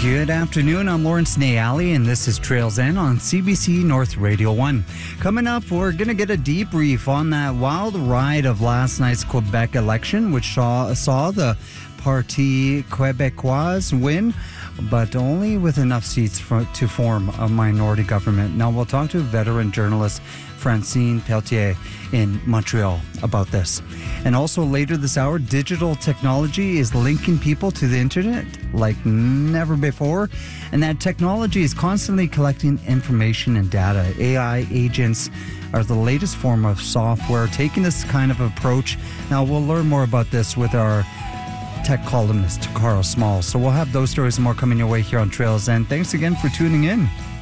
Good afternoon, I'm Lawrence Nayali, and this is Trails End on CBC North Radio 1. Coming up, we're going to get a debrief on that wild ride of last night's Quebec election, which saw the Parti Québécois win, but only with enough seats to form a minority government. Now, we'll talk to veteran journalist Francine Pelletier in Montreal about this. And also later this hour, digital technology is linking people to the internet like never before. And that technology is constantly collecting information and data. AI agents are the latest form of software taking this kind of approach. Now, we'll learn more about this with our tech columnist, Carl Small. So we'll have those stories and more coming your way here on Trails End. Thanks again for tuning in.